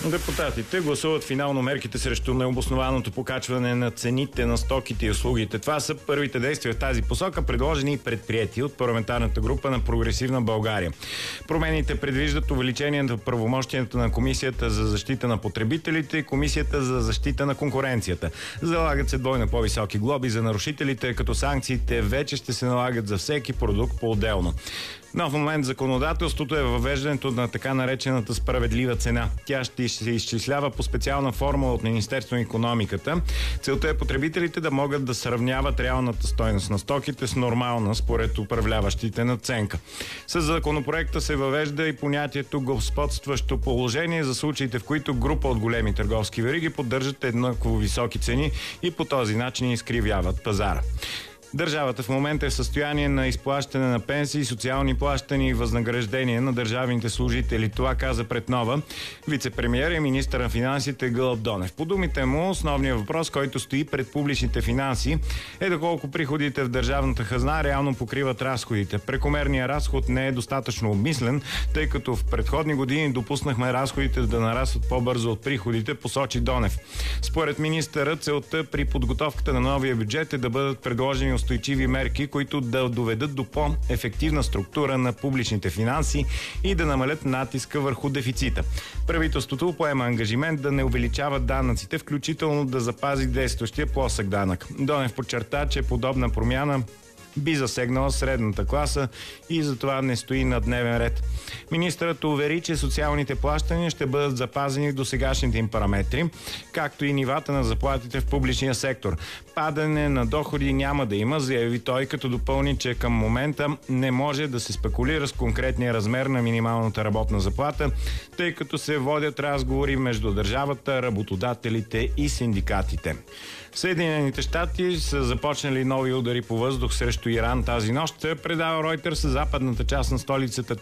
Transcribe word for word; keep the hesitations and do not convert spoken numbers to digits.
Депутатите гласуват финално мерките срещу необоснованото покачване на цените на стоките и услугите. Това са първите действия в тази посока, предложени и предприети от парламентарната група на Прогресивна България. Промените предвиждат увеличение на правомощията на Комисията за защита на потребителите и Комисията за защита на конкуренцията. Залагат се двойно по-високи глоби за нарушителите, като санкциите вече ще се налагат за всеки продукт по-отделно. Нов момент в законодателството е въвеждането на така наречената справедлива цена. Тя ще се изчислява по специална формула от Министерството на икономиката. Целта е потребителите да могат да сравняват реалната стойност на стоките с нормална, според управляващите, надценка. С законопроекта се въвежда и понятието господстващо положение за случаите, в които група от големи търговски вериги поддържат еднакво високи цени и по този начин изкривяват пазара. Държавата в момента е в състояние на изплащане на пенсии, социални плащания и възнаграждения на държавните служители. Това каза пред Нова вице-премиер и министър на финансите Гълъб Донев. По думите му, основният въпрос, който стои пред публичните финанси, е доколко приходите в държавната хазна реално покриват разходите. Прекомерният разход не е достатъчно обмислен, тъй като в предходни години допуснахме разходите да нарастват по-бързо от приходите, посочи Донев. Според министъра, целта при подготовката на новия бюджет е да бъдат предложени устойчиви мерки, които да доведат до по-ефективна структура на публичните финанси и да намалят натиска върху дефицита. Правителството поема ангажимент да не увеличава данъците, включително да запази действащия плосък данък. Донев подчерта, че подобна промяна би засегнала средната класа и затова не стои на дневен ред. Министърът увери, че социалните плащания ще бъдат запазени до сегашните им параметри, както и нивата на заплатите в публичния сектор. Падане на доходи няма да има, заяви той, като допълни, че към момента не може да се спекулира с конкретния размер на минималната работна заплата, тъй като се водят разговори между държавата, работодателите и синдикатите. Съединените щати са започнали нови удари по въздух срещу Иран тази нощ, предава Reuters. Западната част на столицата